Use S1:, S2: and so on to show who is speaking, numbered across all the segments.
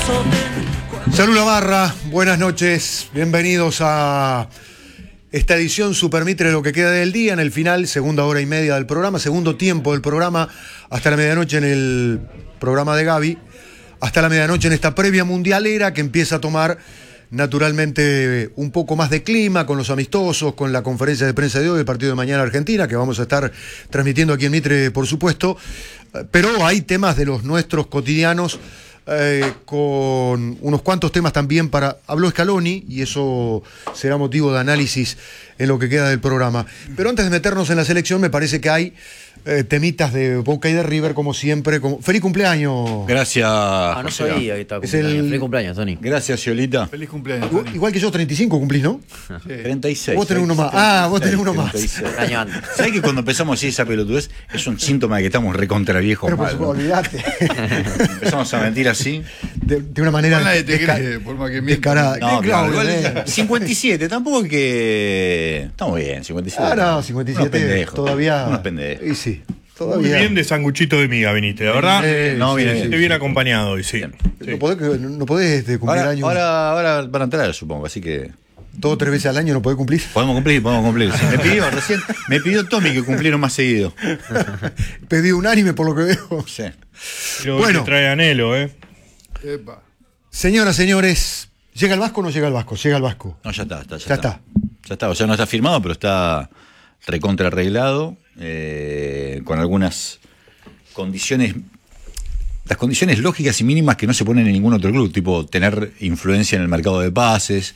S1: Salud Lamarra, buenas noches, bienvenidos a esta edición Supermitre de lo que queda del día. En el final, segunda hora y media del programa, segundo tiempo del programa, hasta la medianoche en el programa de Gaby, hasta la medianoche en esta previa mundialera que empieza a tomar naturalmente un poco más de clima con los amistosos, con la conferencia de prensa de hoy, el partido de mañana Argentina, que vamos a estar transmitiendo aquí en Mitre, por supuesto, pero hay temas de los nuestros cotidianos, con unos cuantos temas también habló Scaloni, y eso será motivo de análisis en lo que queda del programa. Pero antes de meternos en la selección, me parece que hay temitas de Boca y de River, como siempre. ¡Feliz cumpleaños!
S2: Gracias.
S3: No sabía que estaba cumpleaños. Feliz cumpleaños, Tony.
S2: Gracias, Ciolita.
S4: Feliz cumpleaños, Tony.
S1: Igual que yo, 35 cumplís, ¿no?
S4: Sí.
S2: 36.
S1: Vos tenés uno más. Vos tenés uno más.
S2: 36.
S3: Un año antes.
S2: ¿Sabés que cuando empezamos así esa pelotudez es un síntoma de que estamos recontra viejos?
S1: Pero por
S2: mal,
S1: supuesto,
S2: ¿no?
S1: olvidate.
S2: Empezamos a mentir así.
S1: De una manera
S4: Nadie te cree, por más que mientas.
S1: descarada.
S2: No,
S1: Claro,
S2: igual, 57, tampoco es que. Estamos bien, 57.
S1: no, 57
S2: Unos pendejos,
S1: todavía.
S2: Unos pendejos.
S1: Y sí,
S5: Muy
S1: todavía.
S5: bien de sanguchito de miga viniste, la verdad.
S2: No,
S1: sí,
S2: bien,
S1: sí,
S5: Estoy bien acompañado hoy, sí.
S2: Bien.
S5: Sí.
S1: No podés cumplir años
S2: Ahora van a entrar, supongo, así que.
S1: 2 o 3 veces al año, no podés cumplir.
S2: Podemos cumplir. Sí, me pidió Tommy que cumpliera más seguido.
S1: Pedí unánime por lo que veo.
S2: Sí.
S5: Pero
S1: Bueno.
S5: te trae anhelo,
S4: Epa.
S1: Señoras, señores, ¿llega el Vasco o no llega el Vasco? Llega el Vasco.
S2: No, ya está.
S1: Ya está.
S2: Ya está, o sea, no está firmado, pero está recontra arreglado, con algunas condiciones, las condiciones lógicas y mínimas que no se ponen en ningún otro club, tipo tener influencia en el mercado de pases,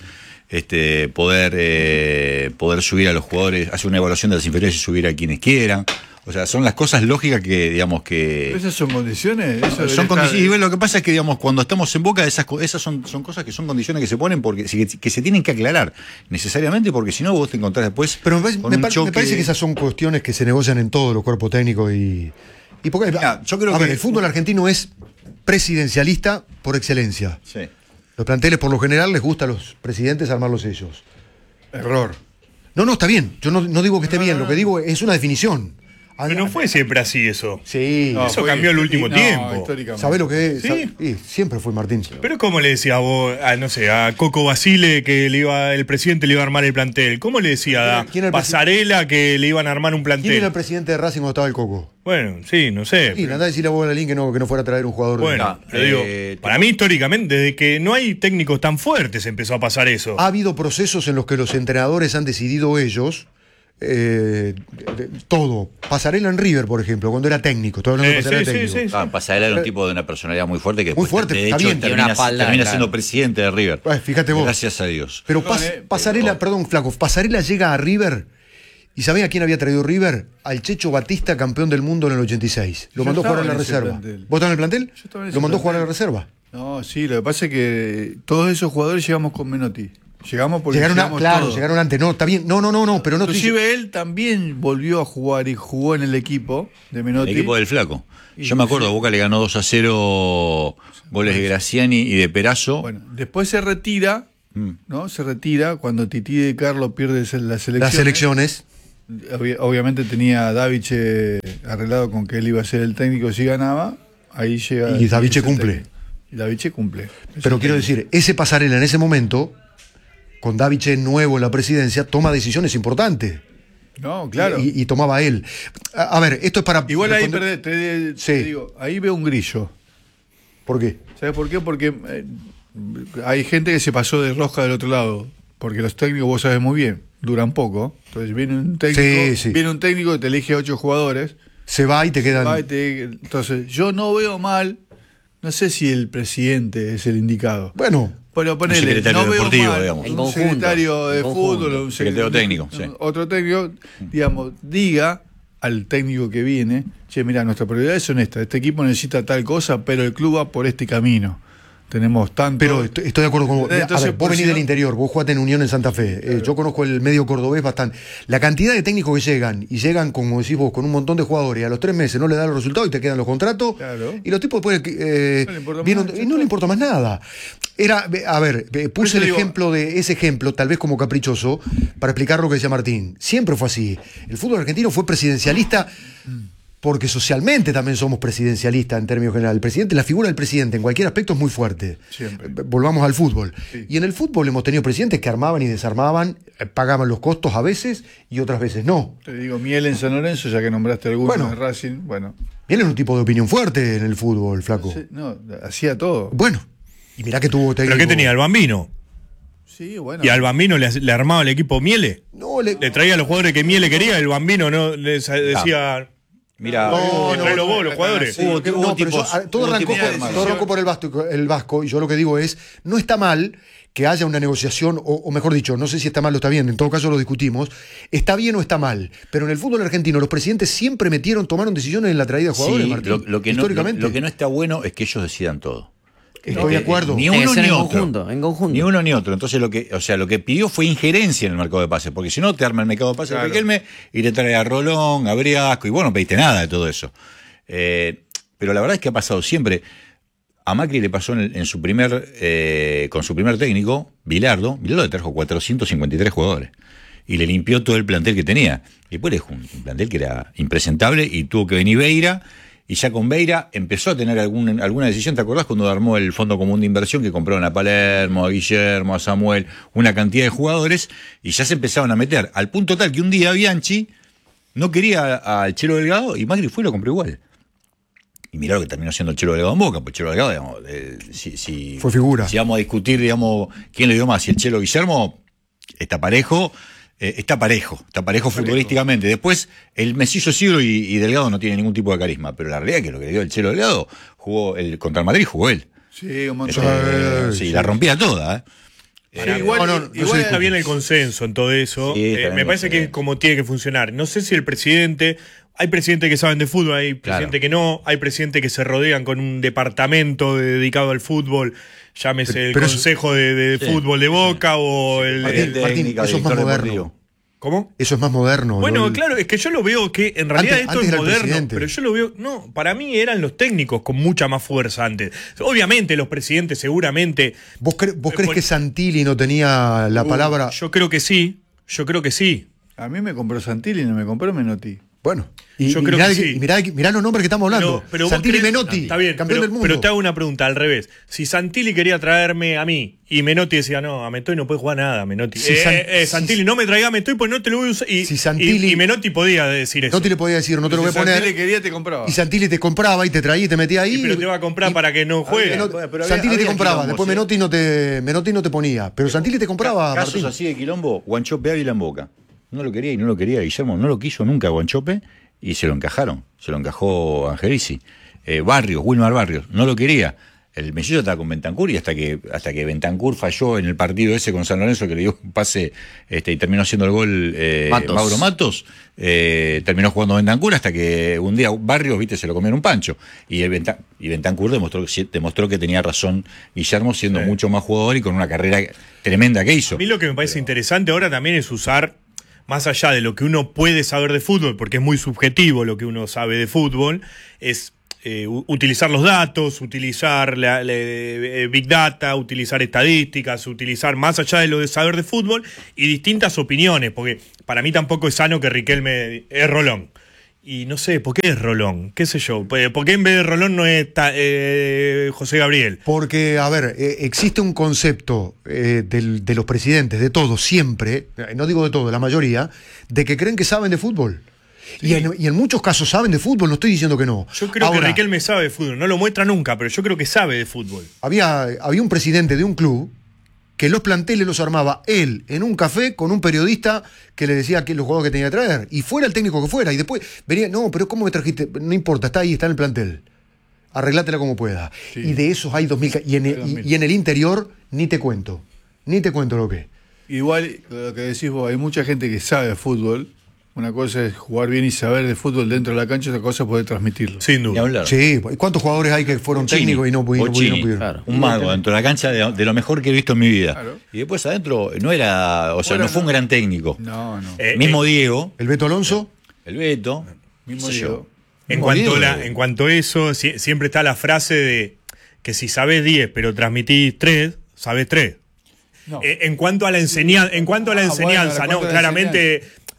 S2: poder subir a los jugadores, hacer una evaluación de las inferiores y subir a quienes quieran. O sea, son las cosas lógicas que, digamos, que...
S4: ¿Esas son condiciones? Eso
S2: Son
S4: debería
S2: condiciones,
S4: estar-
S2: y lo que pasa es que, digamos, cuando estamos en Boca, esas son cosas que son condiciones que se ponen porque que se tienen que aclarar necesariamente, porque si no vos te encontrás después
S1: Pero me parece,
S2: con un
S1: me
S2: choque.
S1: parece que esas son cuestiones que se negocian en todos los cuerpos técnicos y porque,
S2: Mirá, yo creo
S1: a ver,
S2: que-
S1: el fútbol argentino es presidencialista por excelencia.
S2: Sí.
S1: Los planteles, por lo general, les gusta a los presidentes armarlos ellos.
S4: Error.
S1: No, está bien. Yo no digo que esté bien, lo que digo es una definición.
S5: Pero no fue siempre así eso.
S1: Sí.
S4: No,
S5: Eso
S4: fue-
S5: cambió el último tiempo.
S4: históricamente.
S1: ¿Sabés lo que es?
S5: Sí.
S1: Sí, siempre fue Martín.
S5: Pero ¿cómo le decía vos, no sé, a Coco Basile que el presidente le iba a armar el plantel? ¿Cómo le decía a
S1: ¿Quién era el
S5: Pasarela que le iban a armar un
S1: ¿Quién era el
S5: plantel?
S1: presidente de Racing cuando estaba el Coco?
S5: Bueno, sí, no sé.
S1: Sí, andá a decirle a vos a Lalín que no fuera a traer un jugador.
S5: Bueno,
S2: No,
S5: te digo, para mí históricamente, desde que no hay técnicos tan fuertes empezó a pasar eso.
S1: Ha habido procesos en los que los entrenadores han decidido ellos todo. Pasarela en River, por ejemplo, cuando era técnico. Estoy hablando de Pasarela
S5: sí,
S1: técnico.
S5: sí.
S2: Pasarela era un tipo de una personalidad muy fuerte que
S1: Muy
S2: después,
S1: fuerte,
S2: de
S1: está
S2: hecho
S1: bien.
S3: Tiene
S2: termina,
S3: una pala,
S2: termina
S3: claro.
S2: siendo presidente de River.
S1: Fíjate vos.
S2: Gracias a Dios.
S1: Pero
S4: Perdón,
S1: Pasarela, perdón, flaco, Pasarela llega a River. ¿Y sabés a quién había traído River? Al Checho Batista, campeón del mundo en el 86. Lo
S4: Yo
S1: mandó a jugar en la
S4: estaba en ese
S1: reserva.
S4: plantel.
S1: ¿Vos estabas en el plantel?
S4: Yo estaba en ese
S1: Lo mandó a
S4: plantel.
S1: jugar en la reserva.
S4: No, sí, lo que pasa es que todos esos jugadores llegamos con Menotti. Llegamos porque llegamos todos.
S1: Llegaron antes. No, está bien. No, pero no estoy-
S4: Inclusive él también volvió a jugar y jugó en el equipo de
S2: El
S4: Menotti.
S2: equipo del Flaco.
S4: Y
S2: Yo me acuerdo,
S4: sí.
S2: Boca le ganó 2-0 goles de Graciani y de Perazo.
S4: Bueno, después se retira, ¿no? Se retira cuando Tití de Carlo pierde las elecciones.
S1: Las selecciones.
S4: Obviamente tenía a Daviche arreglado con que él iba a ser el técnico si ganaba. Ahí llega.
S1: Y Daviche
S4: ese
S1: cumple.
S4: técnico. Y Daviche cumple.
S1: Pero quiero decir, ese Pasarela en ese momento, con Daviche nuevo en la presidencia, toma decisiones importantes.
S4: No, claro.
S1: Y tomaba él. A ver, esto es para.
S4: Igual ahí
S1: responder-
S4: te
S1: Sí.
S4: digo, ahí veo un grillo.
S1: ¿Por qué?
S4: ¿Sabes por qué? Porque hay gente que se pasó de rosca del otro lado. Porque los técnicos, vos sabés muy bien, duran poco. Entonces viene un técnico,
S1: Sí.
S4: viene un técnico que te elige 8 jugadores.
S1: Se va y te quedan.
S4: Entonces, yo no veo mal, no sé si el presidente es el indicado.
S1: Bueno,
S4: Pero ponele,
S2: secretario
S4: no veo
S2: deportivo,
S4: mal
S2: digamos.
S3: En
S4: un
S3: conjunto,
S4: secretario de
S3: en conjunto.
S4: fútbol, un
S2: Secretario técnico, sí.
S4: otro técnico, digamos, diga al técnico que viene, che, mira, nuestras prioridades son estas, este equipo necesita tal cosa, pero el club va por este camino. Tenemos tanto...
S1: pero estoy de acuerdo con vos.
S4: Entonces,
S1: A ver, vos
S4: por
S1: venís
S4: si no-
S1: del interior, vos jugaste en Unión en Santa Fe. Yo conozco el medio cordobés bastante. La cantidad de técnicos que llegan, y llegan, como decís vos, con un montón de jugadores, y a los 3 meses no le dan los resultados y te quedan los contratos.
S4: Claro.
S1: Y los tipos después
S4: No le importa
S1: vienen-
S4: más,
S1: y no le importa más nada. Era, a ver, puse
S4: eso
S1: el
S4: digo-
S1: ejemplo de ese ejemplo, tal vez como caprichoso, para explicar lo que decía Martín. Siempre fue así. El fútbol argentino fue presidencialista porque socialmente también somos presidencialistas en términos generales. El presidente, la figura del presidente en cualquier aspecto es muy fuerte.
S4: Siempre.
S1: Volvamos al fútbol.
S4: Sí.
S1: Y en el fútbol hemos tenido presidentes que armaban y desarmaban, pagaban los costos a veces y otras veces no.
S4: Te digo, Miel en San Lorenzo, ya que nombraste alguno
S1: Bueno.
S4: de Racing, bueno.
S1: Él es un tipo de opinión fuerte en el fútbol, flaco.
S4: No, hacía todo.
S1: Bueno, y mirá que tuvo técnico.
S5: ¿Pero qué tenía? ¿El Bambino?
S4: Sí, bueno.
S5: ¿Y al Bambino le armaba el equipo Miele?
S1: No,
S5: ¿Le traía a los jugadores que Miele quería? El Bambino no les decía...
S2: Mira,
S5: Tráelo vos, los jugadores.
S2: Hubo
S1: No, pero
S2: tipos-
S1: todo
S2: hubo
S1: arrancó
S2: tipos-
S1: todo arrancó por el Vasco, y yo lo que digo es, no está mal que haya una negociación, o mejor dicho, no sé si está mal o está bien, en todo caso lo discutimos, está bien o está mal, pero en el fútbol argentino los presidentes siempre tomaron decisiones en la traída de jugadores,
S2: Sí,
S1: Martín,
S2: lo que no,
S1: históricamente.
S2: lo que no está bueno es que ellos decidan todo.
S1: Estoy de acuerdo.
S2: Ni
S3: Tiene que
S2: uno
S3: ser
S2: ni
S3: en
S2: otro.
S3: conjunto, en conjunto.
S2: Ni uno ni otro. Entonces lo que pidió fue injerencia en el mercado de pases, porque si no te arma el mercado de pases de Riquelme y te trae a Rolón, a Briasco, y vos no pediste nada de todo eso. Pero la verdad es que ha pasado siempre. A Macri le pasó con su primer técnico, Bilardo. Bilardo le trajo 453 jugadores y le limpió todo el plantel que tenía. Y después le dejó un plantel que era impresentable y tuvo que venir Beira. Y ya con Beira empezó a tener alguna decisión. ¿Te acordás cuando armó el Fondo Común de Inversión que compraron a Palermo, a Guillermo, a Samuel, una cantidad de jugadores? Y ya se empezaban a meter. Al punto tal que un día Bianchi no quería al Chelo Delgado y Macri fue y lo compró igual. Y mirá lo que terminó siendo el Chelo Delgado en Boca. Pues Chelo Delgado, digamos,
S1: Fue figura.
S2: Si vamos a discutir, digamos, quién le dio más, si el Chelo o Guillermo, está parejo. Está parejo futbolísticamente. Después, el Mesillo Siglo y Delgado no tiene ningún tipo de carisma, pero la realidad es que lo que le dio el Chelo Delgado, contra el Madrid jugó él.
S4: Sí, un montón.
S2: Sí, la rompía toda.
S4: Igual
S5: Está bien el consenso en todo eso.
S2: Sí, está bien,
S5: me parece
S2: está
S5: que
S2: bien.
S5: es como tiene que funcionar. No sé si el presidente... Hay presidentes que saben de fútbol, hay presidentes que no, hay presidentes que se rodean con un departamento dedicado al fútbol, llámese el
S1: Pero eso-
S5: Consejo de Fútbol de Boca o el...
S1: Martín,
S2: Técnica,
S1: eso es más
S2: director
S1: moderno.
S2: deportivo.
S5: ¿Cómo?
S1: Eso es más moderno.
S5: Bueno,
S1: ¿no?
S5: claro, es que yo lo veo que en realidad
S1: Antes
S5: esto es
S1: era el
S5: moderno,
S1: presidente.
S5: pero yo lo veo, no, para mí eran los técnicos con mucha más fuerza antes. Obviamente los presidentes seguramente...
S1: ¿Vos crees que Santilli no tenía la palabra?
S5: Yo creo que sí,
S4: A mí me compró Santilli, no me compró Menotti.
S1: Bueno, y
S5: Yo creo
S1: mirá,
S5: que sí.
S1: mirá los nombres que estamos hablando.
S5: Pero vos
S1: Santilli y
S5: crees-
S1: Menotti,
S5: está bien,
S1: campeón del mundo.
S5: pero te hago una pregunta al revés. Si Santilli quería traerme a mí y Menotti decía, no, a Menotti no puede jugar nada, Menotti.
S1: Si
S5: Santilli, no me traiga a Menotti, pues no te lo voy a usar. Y,
S1: Si Santilli-
S5: y Menotti podía decir eso.
S1: Menotti le podía decir, no te lo voy a poner.
S4: Santilli quería, te compraba.
S1: Y Santilli te compraba y te traía y te metía ahí.
S5: Pero te va a comprar para que no juegue.
S2: Pero
S1: Santilli te
S2: había
S1: compraba,
S2: quilombos,
S1: después Menotti no te ponía. Pero Santilli te compraba,
S2: Casos
S1: Martín.
S2: así de quilombo, Guanchope Ávila en Boca. No lo quería y no lo quería. Guillermo no lo quiso nunca a Guanchope y se lo encajaron. Se lo encajó Angelici. Wilmar Barrios, no lo quería. El Mesillo estaba con Bentancur y hasta que Bentancur falló en el partido ese con San Lorenzo, que le dio un pase y terminó haciendo el gol
S3: Matos.
S2: Mauro Matos, terminó jugando Bentancur hasta que un día Barrios, se lo comieron un pancho. Y Bentancur demostró que tenía razón Guillermo, siendo mucho más jugador y con una carrera tremenda que hizo.
S5: A mí lo que me parece interesante ahora también es usar, más allá de lo que uno puede saber de fútbol, porque es muy subjetivo lo que uno sabe de fútbol, es utilizar los datos, utilizar Big Data, utilizar estadísticas, utilizar más allá de lo de saber de fútbol y distintas opiniones, porque para mí tampoco es sano que Riquelme es Rolón. Y no sé, ¿por qué es Rolón? ¿Qué sé yo? ¿Por qué en vez de Rolón no es José Gabriel?
S1: Porque, a ver, existe un concepto de los presidentes, de todos, siempre, no digo de todos, la mayoría, de que creen que saben de fútbol. Sí. Y en muchos casos saben de fútbol, no estoy diciendo que no.
S5: Yo creo que Riquelme sabe de fútbol, no lo muestra nunca, pero yo creo que sabe de fútbol.
S1: Había un presidente de un club que los planteles los armaba él en un café con un periodista que le decía que los jugadores que tenía que traer. Y fuera el técnico que fuera. Y después venía, no, pero ¿cómo me trajiste? No importa, está ahí, está en el plantel. Arreglátela como pueda. Sí. Y de esos hay 2000. Y en el interior, ni te cuento. Ni te cuento lo que.
S4: Igual, lo que decís vos, hay mucha gente que sabe de fútbol. Una cosa es jugar bien y saber de fútbol dentro de la cancha, otra cosa es poder transmitirlo.
S5: Sin duda.
S1: Sí, ¿cuántos jugadores hay que fueron técnicos y no pudieron?
S2: Claro. Un mago dentro de la cancha de lo mejor que he visto en mi vida. Claro. Y después adentro no era, no fue un gran técnico.
S4: No.
S2: Mismo Diego.
S1: ¿El Beto Alonso?
S2: El Beto.
S4: Mismo Diego.
S5: En cuanto a eso, siempre está la frase de que si sabés 10 pero transmitís 3, sabés 3. No. En cuanto a la enseñanza, claramente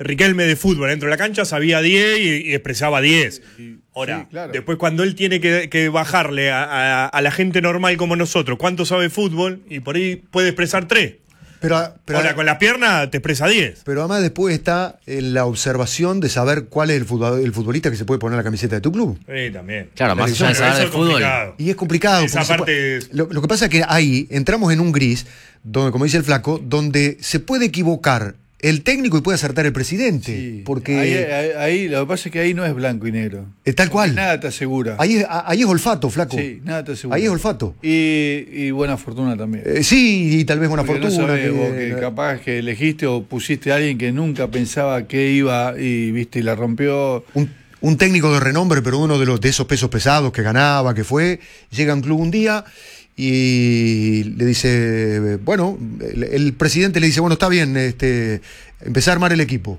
S5: Riquelme de fútbol dentro de la cancha sabía 10 y expresaba 10. Ahora,
S4: sí, claro.
S5: después cuando él tiene que bajarle a la gente normal como nosotros, ¿cuánto sabe fútbol? Y por ahí puede expresar 3.
S1: Pero
S5: Ahora, con las piernas te expresa 10.
S1: Pero además después está la observación de saber cuál es el futbolista que se puede poner la camiseta de tu club.
S5: Sí, también.
S3: Claro, más allá de
S5: Eso
S3: saber de
S5: es
S3: fútbol.
S5: complicado.
S1: Y es complicado.
S5: Esa
S1: porque
S5: parte es-
S1: lo que pasa es que ahí entramos en un gris, donde, como dice el flaco, donde se puede equivocar el técnico y puede acertar el presidente.
S4: Sí.
S1: Porque
S4: Ahí lo que pasa es que ahí no es blanco y negro.
S1: tal cual.
S4: Nada te asegura.
S1: Ahí es olfato, flaco.
S4: Sí, nada te asegura.
S1: Ahí es olfato.
S4: Y buena fortuna también.
S1: Sí, y tal vez buena
S4: Porque
S1: fortuna.
S4: no sabés vos que capaz que elegiste o pusiste a alguien que nunca pensaba que iba y viste y la rompió.
S1: Un técnico de renombre, pero uno de esos pesos pesados que ganaba, que fue, llega a un club un día y le dice, bueno, el presidente le dice, bueno, está bien, empezá a armar el equipo.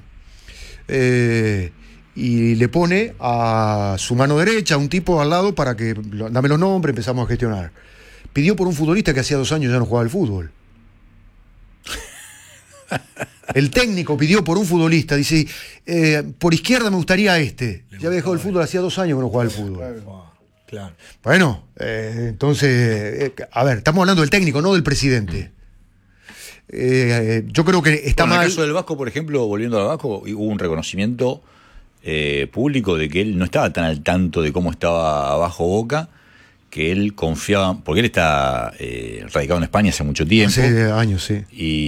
S1: Y le pone a su mano derecha un tipo al lado para que, dame los nombres, empezamos a gestionar. Pidió por un futbolista que hacía 2 años ya no jugaba al fútbol. El técnico pidió por un futbolista, dice, por izquierda me gustaría este. Ya había dejado el fútbol, hacía 2 años que no jugaba al fútbol.
S5: Claro.
S1: Bueno, entonces, a ver, estamos hablando del técnico, no del presidente. Yo creo que está
S2: Bueno, en
S1: mal.
S2: el caso del Vasco, por ejemplo, volviendo al Vasco, hubo un reconocimiento público de que él no estaba tan al tanto de cómo estaba abajo Boca, que él confiaba, porque él está radicado en España hace mucho tiempo.
S1: Hace años, sí.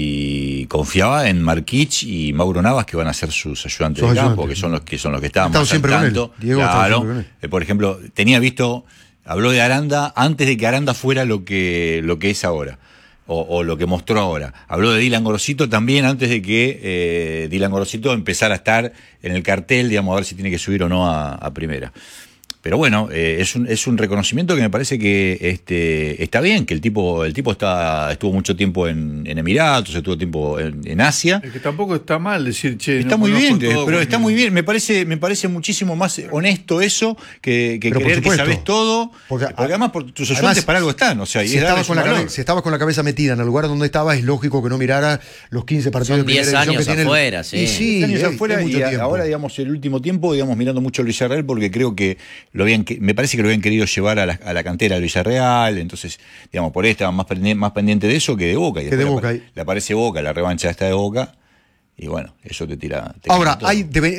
S2: Y confiaba en Marquich y Mauro Navas, que van a ser sus ayudantes
S1: Sus
S2: de campo,
S1: ayudantes.
S2: que son los que estaban
S1: Estado
S2: más al
S1: siempre con él.
S2: tanto.
S1: Diego ha estado siempre con él.
S2: Por ejemplo, tenía visto, habló de Aranda antes de que Aranda fuera lo que es ahora, o lo que mostró ahora. Habló de Dylan Gorosito también antes de que Dylan Gorosito empezara a estar en el cartel, digamos, a ver si tiene que subir o no a primera. Pero bueno, es un reconocimiento que me parece que está bien, que el tipo estuvo mucho tiempo en Emiratos, estuvo tiempo en Asia.
S4: Es que tampoco está mal decir, che,
S2: Está
S4: no
S2: muy
S4: conozco
S2: bien,
S4: todo
S2: pero
S4: porque-
S2: está muy bien. Me parece muchísimo más honesto eso que
S1: Pero por
S2: creer que
S1: supuesto.
S2: sabes todo.
S1: Porque
S2: Además, tus ayudantes para algo están. O sea, y
S1: si
S2: es
S1: estabas,
S2: darles
S1: con
S2: un valor.
S1: si estabas con la cabeza metida en el lugar donde estabas, es lógico que no mirara los 15 partidos
S3: Son
S1: de primera
S3: 10
S1: división
S3: años
S1: que tiene el-
S3: afuera, sí.
S1: Y sí,
S2: 10 años
S1: es
S2: afuera,
S1: mucho
S2: y
S1: tiempo.
S2: ahora, digamos, el último tiempo, digamos, mirando mucho el Villarreal, porque creo que me parece que lo habían querido llevar a la cantera del Villarreal, entonces, digamos, por ahí estaban más pendiente de eso que de Boca. Y
S1: Que de
S2: después
S1: Boca.
S2: le aparece Boca, la revancha esta de Boca, y bueno, eso te tira.
S1: Ahora,
S2: todo.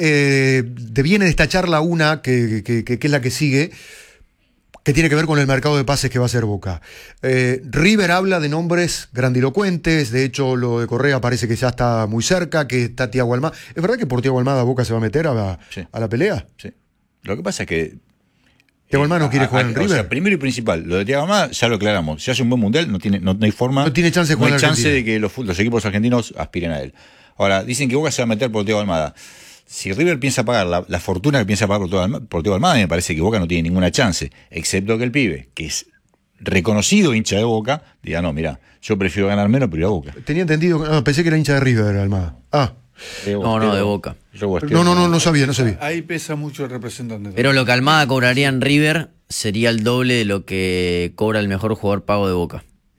S1: deviene de esta charla una que es la que sigue, que tiene que ver con el mercado de pases que va a hacer Boca. River habla de nombres grandilocuentes, de hecho lo de Correa parece que ya está muy cerca, que está Thiago Almada. ¿Es verdad que por Thiago Almada Boca se va a meter
S2: Sí.
S1: a la pelea?
S2: Sí. Lo que pasa es que
S1: Thiago Almada no quiere jugar en
S2: o
S1: River.
S2: sea, primero y principal, lo de Thiago Almada ya lo aclaramos. Si hace un buen mundial, no hay forma.
S1: No tiene chance de jugar
S2: No hay
S1: en
S2: chance
S1: Argentina.
S2: de que los equipos argentinos aspiren a él. Ahora, dicen que Boca se va a meter por Thiago Almada. Si River piensa pagar la fortuna que piensa pagar por Thiago Almada, me parece que Boca no tiene ninguna chance. Excepto que el pibe, que es reconocido hincha de Boca, diga, no, mira, yo prefiero ganar menos, pero ir a Boca.
S1: Tenía entendido, pensé que era hincha de River Almada.
S3: No, de Boca.
S1: No sabía.
S4: Ahí pesa mucho el representante.
S3: Pero lo que Almada cobraría en River sería el doble de lo que cobra el mejor jugador pago de Boca.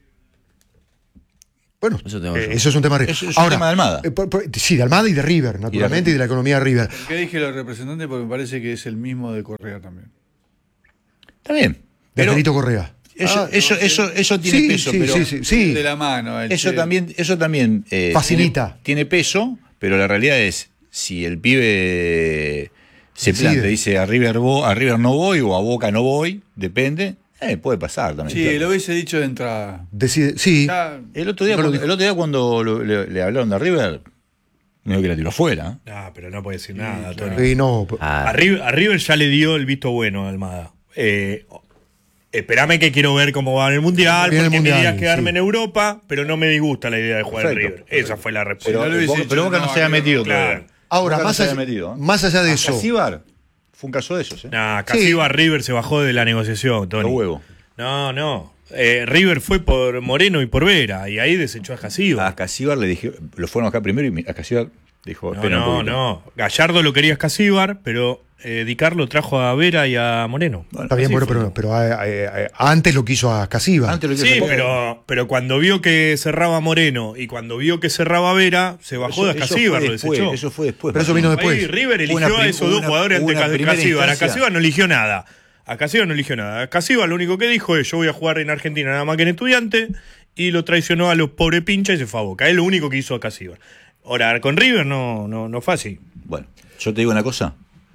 S1: Bueno,
S3: Eso tengo yo.
S1: eso es un tema de River.
S2: Eso es un tema de Almada.
S1: Sí, de Almada y de River, naturalmente, y de la economía de River.
S4: ¿Por qué dije los representantes? Porque me parece que es el mismo de Correa también.
S2: Está bien.
S1: De
S2: Pero
S1: Benito Correa.
S2: eso tiene
S1: Sí,
S2: peso,
S1: sí,
S2: pero
S1: sí.
S4: De la mano.
S2: eso también
S1: Facilita.
S2: tiene peso, pero la realidad es, si el pibe se
S1: Decide.
S2: planta y dice a River no voy o a Boca no voy, depende, puede pasar también.
S4: Sí,
S2: claro.
S4: lo hubiese dicho de entrada.
S1: Decide, sí.
S4: Ya,
S2: El otro día cuando le hablaron de River, medio que la tiró afuera.
S5: No, pero no puede decir nada, Tony.
S1: Sí, no.
S3: Ah,
S5: A River ya le dio el visto bueno a Almada. Espérame que quiero ver cómo va en el Mundial,
S1: Viene el
S5: porque
S1: Mundial,
S5: mi idea es quedarme
S1: sí.
S5: en Europa, pero no me disgusta la idea de jugar
S2: Perfecto.
S5: en River. Esa fue la respuesta.
S2: Pero,
S4: no lo hubiese
S2: Boca,
S4: dicho,
S2: pero Boca no
S4: no,
S2: se ha metido
S5: claro.
S2: todavía.
S1: Ahora,
S2: Boca no
S1: más
S2: se
S1: allá,
S2: había metido,
S1: más allá de eso.
S2: Casíbar fue un caso de esos,
S5: Nah, Casíbar River se bajó de la negociación, Tony.
S2: Los huevos.
S5: No. River fue por Moreno y por Vera, y ahí desechó a Casíbar.
S2: A Casíbar le dijeron, lo fueron acá primero y a Casíbar Dijo, espera un
S5: No,
S2: poquito.
S5: no. Gallardo lo quería Escasíbar, pero Di Carlo trajo a Vera y a Moreno.
S2: Bueno,
S1: Está bien,
S2: así
S1: bueno,
S2: fue.
S1: pero antes lo quiso a Casiva.
S2: Antes lo que
S5: Sí,
S2: se-
S5: pero cuando vio que cerraba Moreno y cuando vio que cerraba Vera, se bajó de Escasíbar, lo desechó.
S2: Eso fue después.
S1: Pero eso
S2: Martín.
S1: vino después.
S5: Ahí River
S2: Hubo una
S5: eligió a
S2: prim-
S5: esos dos
S2: una-
S5: jugadores
S2: hubo
S5: ante
S2: una primera
S5: Casíbar. A
S2: instancia.
S5: Casíbar no eligió nada. A Casíbar no eligió nada. A Casíbar lo único que dijo es: yo voy a jugar en Argentina nada más que en Estudiante. Y lo traicionó a los pobres pinchas y se fue a Boca. Es lo único que hizo a Casíbar. Ahora, con River no fue así.
S2: Bueno, yo te digo una cosa.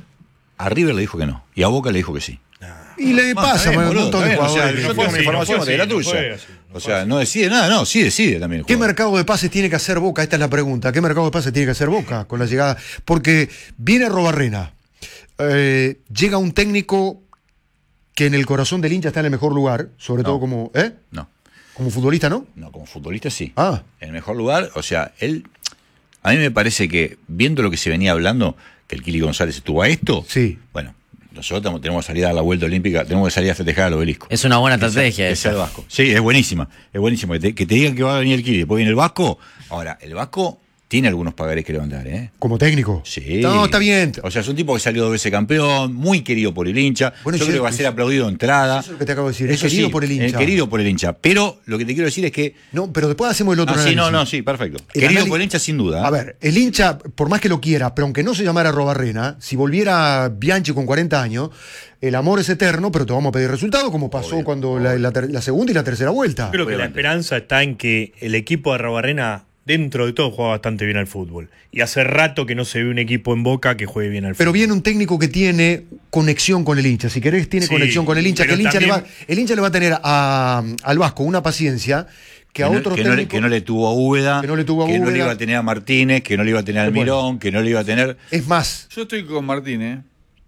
S2: A River le dijo que no. Y a Boca le dijo que sí.
S1: Y le pasa a un montón de
S2: O sea,
S1: jugadores.
S2: yo
S5: No fue
S2: tengo
S5: así,
S2: mi información
S5: no fue
S2: de la
S5: así, no
S2: tuya.
S5: fue así, no
S2: O
S5: fue
S2: sea, no decide nada, no, sí decide también el
S1: ¿Qué
S2: jugador.
S1: mercado de pases tiene que hacer Boca? Esta es la pregunta. ¿Qué mercado de pases tiene que hacer Boca con la llegada? Porque viene Robarrena. Llega un técnico que en el corazón del hincha está en el mejor lugar, sobre
S2: No.
S1: todo como
S2: No,
S1: futbolista, ¿no?
S2: no, como futbolista sí.
S1: Ah.
S2: En el mejor lugar, o sea, él. A mí me parece que, viendo lo que se venía hablando, que el Kili González estuvo a esto.
S1: Sí.
S2: Bueno, nosotros tenemos que salir a la vuelta olímpica, tenemos que salir a festejar al obelisco.
S3: Es una buena
S2: Que sea-
S3: estrategia
S2: que sea
S3: esa.
S2: el Vasco. Sí, es buenísima. Es buenísimo. Que te digan que va a venir el Kili, después viene el Vasco. Ahora, el Vasco tiene algunos pagarés que levantar, ¿eh?
S1: Como técnico.
S2: Sí.
S1: No, está bien.
S2: O sea, es un tipo que salió 2 veces campeón, muy querido por el hincha.
S1: Bueno,
S2: Yo
S1: sí,
S2: creo que va a ser aplaudido de entrada.
S1: Eso es lo que te acabo de decir. Es
S2: Eso
S1: querido
S2: sí,
S1: por el hincha.
S2: Querido por el hincha. Pero lo que te quiero decir es que.
S1: No, pero después hacemos el otro
S2: Ah, sí, no,
S1: análisis.
S2: no, sí, perfecto.
S1: El
S2: Querido
S1: anali-
S2: por el hincha, sin duda.
S1: A ver, el hincha, por más que lo quiera, pero aunque no se llamara Robarrena, si volviera Bianchi con 40 años, el amor es eterno, pero te vamos a pedir resultados, como pasó
S2: Obvio,
S1: cuando la segunda y la tercera vuelta.
S5: Creo que la
S2: Obviamente.
S5: esperanza está en que el equipo de Rabarrena, dentro de todo, juega bastante bien al fútbol. Y hace rato que no se ve un equipo en Boca que juegue bien al
S1: Pero
S5: fútbol.
S1: viene un técnico que tiene conexión con el hincha. Si querés, tiene
S5: Sí,
S1: conexión con el hincha. Que
S5: pero
S1: el hincha,
S5: también-
S1: el hincha le va a tener al Vasco una paciencia que a
S2: no,
S1: otros
S2: que no le-
S1: técnicos.
S2: que no le tuvo a Úbeda,
S1: Que no le tuvo a
S2: que no le
S1: Úbeda.
S2: iba a tener a Martínez, que no le iba a tener al
S1: Bueno.
S2: Mirón, que no le iba a tener.
S1: Es más,
S4: Yo estoy con Martín, ¿eh?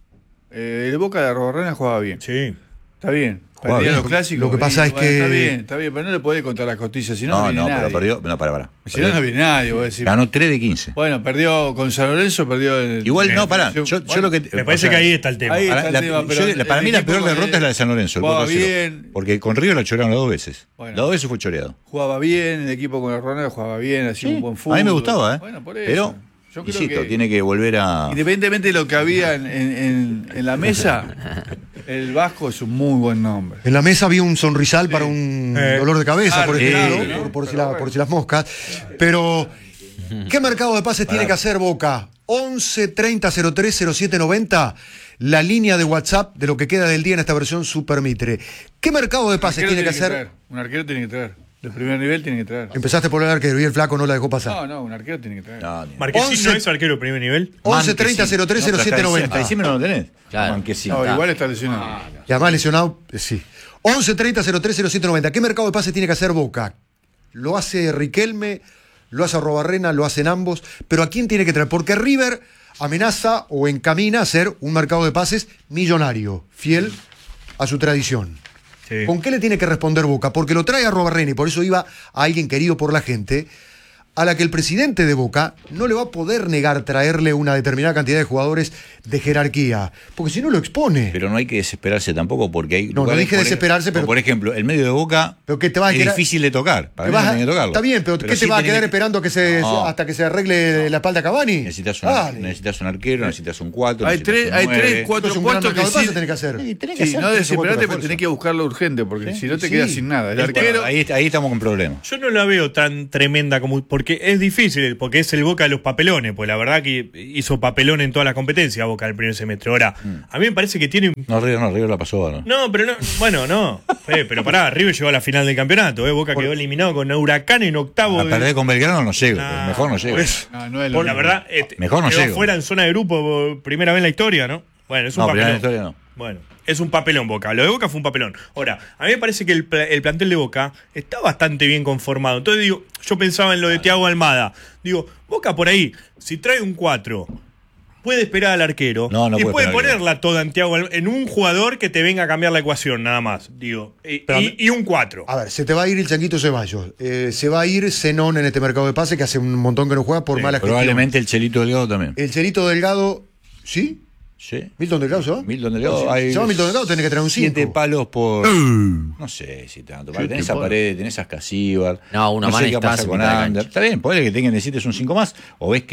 S4: El Boca de Robarrena jugaba bien.
S5: Sí.
S4: Está bien.
S2: Jugaba
S4: Perdía
S2: bien.
S4: los clásicos.
S1: Lo que pasa
S4: y,
S1: es que-
S4: Está bien, pero no le podés contar las costillas, si no,
S2: No,
S4: viene
S2: no,
S4: nadie.
S2: pero perdió. No, para.
S4: Si no, no viene nadie, voy a decir.
S2: Ganó 3 de 15.
S4: Bueno, perdió con San Lorenzo, perdió el.
S2: Igual, no, pará. Yo
S4: Bueno,
S2: lo que.
S5: Me parece
S2: o sea,
S5: que ahí está el tema.
S4: ahí está el
S2: la-
S4: tema, pero
S2: para
S4: el
S2: mí la
S4: equipo
S2: peor derrota es la de San Lorenzo, el
S4: jugaba
S2: 4-0.
S4: bien.
S2: Porque con Río la choraron las 2 veces.
S4: Bueno.
S2: Las 2 veces fue choreado.
S4: Jugaba bien, el equipo con el Ronaldo jugaba bien, hacía un buen fútbol.
S2: A mí me gustaba, ¿eh?
S4: Bueno, por eso.
S2: Pero,
S4: Yo creo
S2: insisto,
S4: que,
S2: tiene que volver a.
S4: independientemente de lo que había en la mesa, el Vasco es un muy buen nombre.
S1: en la mesa había un sonrisal para un dolor de cabeza, por
S4: claro,
S1: ejemplo,
S4: ¿no?
S1: por si
S4: Pero
S1: por si las moscas. Pero, ¿qué mercado de pases tiene que hacer Boca? 11 30 03 07 90, la línea de WhatsApp de lo que queda del día en esta versión Super Mitre. ¿Qué mercado de pases tiene que hacer?
S4: traer. Un arquero tiene que traer. De primer nivel tiene que traer.
S1: Empezaste por el arquero y el flaco no la dejó pasar.
S4: No, un arquero tiene que traer.
S2: No, ni-
S5: Marquesín
S1: 11.
S5: no es arquero de primer nivel.
S1: 11 30 03 07
S2: Hasta
S1: 90.
S2: diciembre no lo tenés.
S3: Claro.
S2: Manquesín.
S4: No,
S3: está.
S4: igual está lesionado.
S1: Y además lesionado, sí. 11 30 03 07 90. ¿Qué mercado de pases tiene que hacer Boca? Lo hace Riquelme, lo hace Robarrena, lo hacen ambos. Pero ¿a quién tiene que traer? Porque River amenaza o encamina a ser un mercado de pases millonario, fiel a su tradición.
S5: Sí.
S1: ¿Con qué le tiene que responder Boca? Porque lo trae a Robarrena y por eso iba a alguien querido por la gente, a la que el presidente de Boca no le va a poder negar traerle una determinada cantidad de jugadores de jerarquía, porque si no lo expone.
S2: Pero no hay que desesperarse tampoco porque hay.
S1: No, no
S2: lugares,
S1: dije
S2: por
S1: desesperarse,
S2: ejemplo,
S1: pero-
S2: Por ejemplo, el medio de Boca
S1: Pero que te vas a
S2: es
S1: quedar-
S2: difícil de tocar. Para
S1: Te
S2: mí
S1: vas
S2: no
S1: a-
S2: tiene que tocarlo.
S1: Está bien, pero ¿qué
S2: sí
S1: te va a
S2: tenés
S1: quedar
S2: que-
S1: esperando
S2: No.
S1: hasta que se arregle la espalda a Cavani?
S2: Necesitas,
S1: Dale.
S2: necesitas un arquero, necesitas un 4.
S4: Hay tres, 4
S1: Es un gran
S4: puestos
S1: mercado de
S4: que
S1: pases
S4: sí.
S1: tenés que hacer.
S4: Sí, no desesperate, pero tenés que buscarlo urgente, porque si no te quedas sin nada. El arquero.
S2: Ahí estamos con problemas.
S5: Yo no la veo tan tremenda como. Porque es difícil, porque es el Boca de los papelones. Pues la verdad que hizo papelón en toda la competencia Boca el primer semestre. Ahora, a mí me parece que tiene.
S2: River la pasó. ¿no?
S5: No, pero no. Bueno, no. Pero pará, River llegó a la final del campeonato. Boca quedó eliminado con Huracán en octavo.
S2: A perder con Belgrano no llego.
S5: Nah,
S2: Mejor no llego.
S4: No es lo
S5: Por la
S4: mismo.
S5: verdad,
S2: Mejor no
S5: quedó
S2: llego.
S5: fuera en zona de grupo por primera vez en la historia, ¿no? Bueno, es un
S2: No,
S5: papelón.
S2: primera vez en la historia no.
S5: Bueno, es un papelón Boca. Lo de Boca fue un papelón. Ahora, a mí me parece que el plantel de Boca está bastante bien conformado. Entonces digo, yo pensaba en lo de Thiago Almada. Digo, Boca por ahí, si trae un 4, puede esperar al arquero
S2: No, no
S5: y
S2: puede
S5: puede
S2: esperar al arquero.
S5: ponerla toda en un jugador que te venga a cambiar la ecuación, nada más. Digo, y un 4.
S1: A ver, se te va a ir el Changuito Ceballos. Se va a ir Zenón en este mercado de pase, que hace un montón que no juega por mala gestión.
S2: Probablemente el Chelito Delgado también.
S1: El Chelito Delgado, ¿sí?
S2: Sí.
S1: ¿Milton Delgado se va?
S2: Milton Delgado.
S1: Si
S2: hay
S1: se va Milton Delgado, tenés que traer un 5.
S2: 7 palos por. No sé si tanto. Tenés a Paredes, tenés a Casíbar.
S3: No, una
S2: sé
S3: mano
S2: qué
S3: está
S2: pasa
S3: en
S2: con
S3: mitad de
S2: Ander.
S3: cancha.
S2: Está bien, puede que necesites un 5 más. O ves que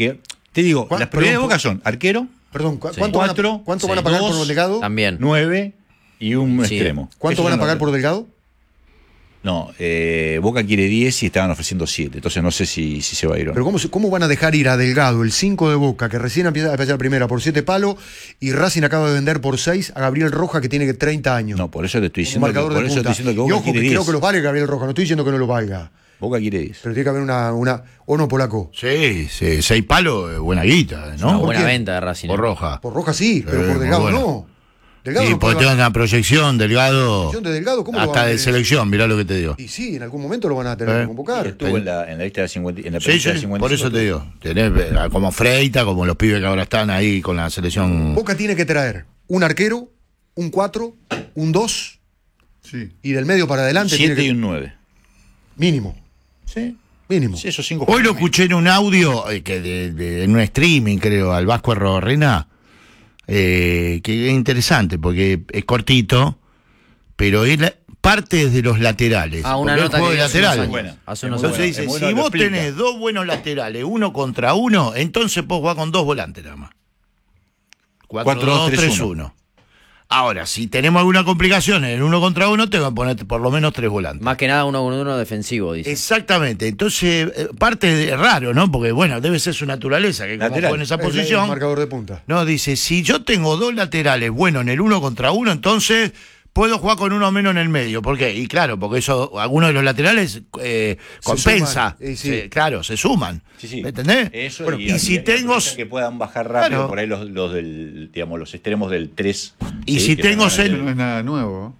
S2: Te digo,
S1: ¿Cuál?
S2: las prioridades de
S1: Perdón,
S2: Boca son arquero,
S1: Perdón,
S3: Sí.
S1: ¿cuánto, van a,
S2: Cuatro,
S1: cuánto van a pagar
S2: dos,
S1: por Delgado?
S3: También.
S2: 9 y un
S3: Sí.
S2: extremo.
S1: ¿Cuánto
S2: Esos
S1: van a
S2: son
S1: pagar
S2: los-
S1: por Delgado?
S2: No, Boca quiere 10 y estaban ofreciendo 7. Entonces no sé si se va a ir o no.
S1: Pero ¿cómo van a dejar ir a Delgado, el 5 de Boca, que recién empieza a empezar primera por 7 palos, y Racing acaba de vender por 6 a Gabriel Roja, que tiene 30 años?
S2: No, por eso te estoy
S1: Un
S2: diciendo,
S1: marcador
S2: por
S1: de
S2: eso te
S1: punta.
S2: estoy diciendo que
S1: Y
S2: Boca
S1: ojo, que
S2: quiere 10.
S1: creo que lo vale Gabriel Roja, no estoy diciendo que no lo valga.
S2: Boca quiere 10.
S1: Pero tiene que haber una ¿o no, Polaco?
S6: Sí, 6 palos, buena guita,
S3: Una
S6: ¿no?
S3: buena
S1: qué?
S3: venta de Racing.
S6: Por Roja.
S1: Por Roja sí, pero por
S6: muy
S1: Delgado
S6: bueno.
S1: no. Delgado
S6: Sí,
S1: no
S6: porque
S1: puede
S6: tiene una proyección, Delgado.
S1: proyección de Delgado, ¿cómo lo
S6: hasta
S1: van a
S6: de
S1: meter?
S6: selección, mirá lo que te digo.
S1: Y sí, en algún momento lo van a tener que convocar.
S2: Estuvo en la lista de 50, en la
S6: Sí,
S2: película
S6: sí,
S2: de 55.
S6: por eso te digo. Tenés como Freita, como los pibes que ahora están ahí con la selección.
S1: Boca tiene que traer un arquero, un 4, un 2,
S4: Sí.
S1: y del medio para adelante
S2: 7
S1: tiene
S2: y
S1: que...
S2: un 9.
S1: Mínimo,
S2: Sí.
S1: mínimo.
S2: Sí, esos 5.
S6: Hoy lo escuché en un audio, en un streaming, creo, al Vasco Arrobarrena, que es interesante porque es cortito, pero es parte de los laterales.
S3: Una
S6: porque él
S3: nota
S6: juega
S3: que
S6: de
S3: dio hace unos
S6: laterales.
S3: años.
S2: Buena.
S3: Hace unos
S6: Entonces
S3: años.
S6: dice,
S2: Es bueno,
S6: si
S2: lo
S6: vos
S2: explica.
S6: tenés 2 buenos laterales, 1 contra 1, entonces vos jugás con 2 volantes nada más. 4-2-3-1. Ahora, si tenemos alguna complicación en el 1 contra 1, tengo que poner por lo menos 3 volantes.
S3: Más que nada 1-1 defensivo, dice.
S6: Exactamente, entonces parte de raro, ¿no? Porque bueno, debe ser su naturaleza, que como
S2: Lateral.
S6: juega en esa
S1: Es el
S6: posición.
S1: marcador de punta.
S6: No, dice, si yo tengo 2 laterales buenos en el 1 contra 1, entonces puedo jugar con uno menos en el medio. ¿Por qué? Y claro, porque eso, algunos de los laterales compensa.
S1: suman, sí.
S6: Claro, se suman.
S2: Sí, sí.
S6: ¿Me entendés?
S2: Eso
S6: Bueno, y si tengo...
S2: que puedan bajar rápido
S6: Claro.
S2: por ahí los del, digamos, los extremos del 3.
S6: Y si tengo
S4: Eso no es nada nuevo.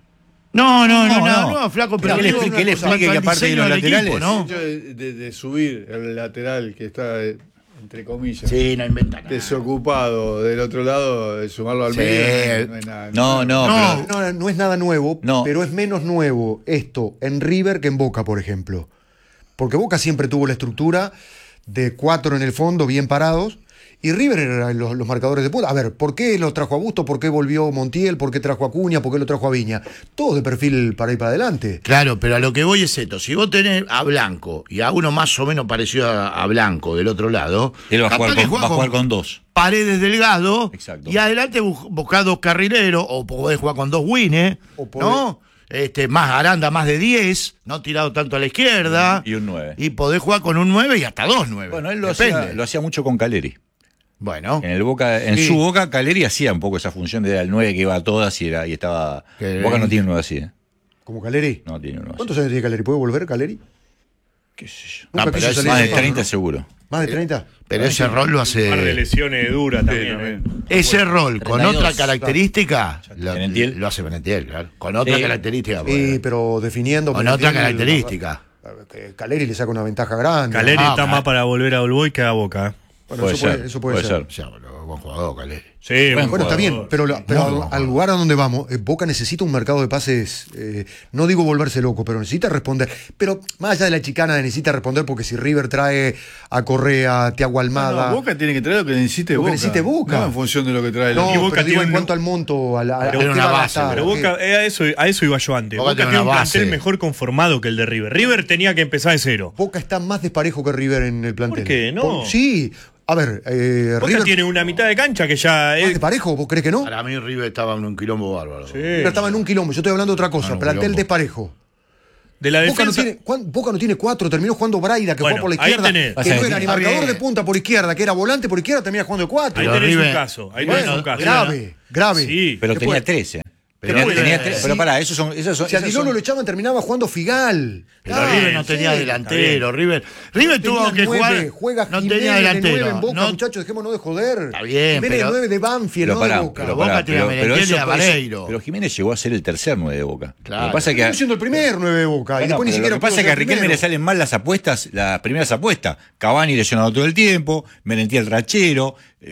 S6: No, flaco, pero
S2: Que le
S6: digo,
S2: explique, que le
S6: en cuanto
S2: explique que
S6: al
S2: aparte de
S6: diseño
S2: los
S6: del equipo,
S2: laterales,
S6: ¿no?
S4: El hecho de subir el lateral que está, entre comillas,
S6: Sí, no inventa nada.
S4: desocupado del otro lado, de sumarlo al
S6: Sí.
S4: medio, no es nada.
S2: No,
S6: No.
S2: pero
S1: No es nada nuevo,
S2: No.
S1: pero es menos nuevo esto en River que en Boca, por ejemplo. Porque Boca siempre tuvo la estructura de 4 en el fondo, bien parados, y River eran los marcadores de punta. A ver, ¿por qué lo trajo a Busto? ¿Por qué volvió Montiel? ¿Por qué trajo a Cuña? ¿Por qué lo trajo a Viña? Todos de perfil para ir para adelante.
S6: Claro, pero a lo que voy es esto. Si vos tenés a Blanco y a uno más o menos parecido a Blanco del otro lado,
S2: él va a
S6: capaz
S2: jugar
S6: que
S2: con,
S6: juega
S2: va a jugar con 2.
S6: Paredes Delgado,
S2: Exacto.
S6: y adelante buscás 2 carrileros, o podés jugar con 2 wines,
S1: O podés-
S6: ¿no? Más Aranda, más de 10, no tirado tanto a la izquierda.
S2: Y un 9.
S6: Y podés jugar con un 9 y hasta 2 9.
S2: Bueno, él lo
S6: Depende.
S2: hacía mucho con Caleri.
S6: Bueno,
S2: En el Boca, en
S1: Sí.
S2: su Boca, Caleri hacía un poco esa función de el 9 que iba a todas y estaba.
S6: Que-
S2: Boca no tiene un 9 así, ¿eh?
S1: Como Caleri.
S2: No tiene un 9
S1: ¿Cuántos años tiene Caleri? ¿Puede volver Caleri?
S2: ¿Qué sé yo?
S1: Nunca
S6: pero
S1: quiso
S6: es
S1: salir
S2: Más de
S1: Pablo,
S2: 30
S1: ¿no?
S2: seguro.
S1: ¿Más de 30?
S6: pero ese rol lo
S5: Un par de
S6: hace.
S5: lesiones duras también.
S4: también.
S6: Ese rol con
S3: 32,
S6: otra característica
S2: Benentiel.
S6: lo hace Benentiel, claro. Con otra
S2: Sí.
S6: característica.
S1: Sí,
S6: porque-
S1: pero definiendo.
S6: Con otra
S1: Montiel,
S6: característica.
S1: que Caleri le saca una ventaja grande.
S5: Caleri
S6: Ah,
S5: está
S6: claro.
S5: más para volver a Olboy que a Boca.
S1: Bueno,
S2: Puede
S1: eso puede,
S2: ser,
S1: eso puede ser.
S6: O sea, bueno, buen jugador, Caleri.
S5: Sí,
S2: Bueno,
S1: Bueno, está bien, pero, pero
S6: Muy
S1: al
S6: bueno.
S1: lugar a donde vamos, Boca necesita un mercado de pases, no digo volverse loco, pero necesita responder. Pero más allá de la chicana, necesita responder porque si River trae a Correa, Thiago Almada.
S4: No, Boca tiene que traer lo que necesite
S1: Lo que
S4: Boca.
S1: necesite Boca.
S4: No en función de lo que trae el
S1: No,
S5: Y
S4: equipo.
S5: Boca
S1: pero digo
S5: tiene
S1: en
S5: un-
S1: cuanto al monto, a
S6: Pero
S1: qué
S6: una
S1: va a
S6: base,
S1: gastar,
S5: Pero
S1: ¿qué?
S5: Boca, a eso iba yo antes.
S6: Boca
S5: Boca
S6: tiene
S5: tiene un
S6: una base.
S5: plantel mejor conformado que el de River. River tenía que empezar de cero.
S1: Boca está más desparejo que River en el plantel.
S5: ¿Por qué? No.
S1: Sí, a ver,
S5: Boca
S1: River
S5: tiene una mitad de cancha que ya
S1: más
S5: es.
S1: desparejo, ¿vos crees que no?
S6: Para mí River estaba en un quilombo bárbaro.
S1: River estaba en un quilombo, yo estoy hablando de otra cosa,
S6: un
S1: plantel
S6: quilombo.
S1: desparejo.
S5: De la
S1: Boca no,
S5: defensa.
S1: Boca no tiene 4, terminó jugando Braida, que
S5: Bueno,
S1: jugaba por la
S5: ahí
S1: izquierda,
S5: tenés.
S1: que no era ni
S6: Está
S1: marcador
S6: bien.
S1: de punta por izquierda, que era volante por izquierda, termina jugando de 4.
S5: Ahí
S6: Pero
S5: tenés
S6: River-
S5: un caso. Ahí
S6: Bueno,
S5: tenés un caso.
S1: Grave, grave.
S5: Sí.
S2: Pero
S1: Después,
S2: tenía 13.
S6: Pero
S2: Tenía
S6: River-
S2: 13.
S1: sí.
S2: Pero pará, esos son.
S1: Si a
S2: esas
S1: Dilolo
S2: son-
S1: lo echaban, terminaba jugando Figal.
S6: Pero
S1: Ah,
S6: River no
S1: sí,
S6: tenía
S1: está
S6: delantero. River
S1: bien.
S6: tuvo
S1: Tenía
S6: que
S1: nueve,
S6: jugar.
S1: Juega
S6: No
S1: Jiménez
S6: tenía
S1: de 9
S6: delantero.
S1: en Boca,
S6: No-
S1: muchachos, dejémonos de joder.
S6: Está bien,
S1: Jiménez
S6: pero-
S1: 9 de Banfield,
S2: Pero
S1: no
S2: pará,
S1: de Boca.
S6: pero Boca tenía Merentiel y a Vareiro.
S2: pero Jiménez llegó a ser el tercer 9 de Boca.
S6: Claro.
S2: Lo que pasa es que.
S1: Terminó siendo el primer 9 de Boca. Y
S2: Bueno,
S1: después ni
S2: pero
S1: siquiera
S2: lo que pasa
S1: pudo
S2: es que a
S1: ser
S2: Riquelme
S1: primero.
S2: le salen mal las apuestas, las primeras apuestas. Cavani lesionado todo el tiempo, Merentiel rachero,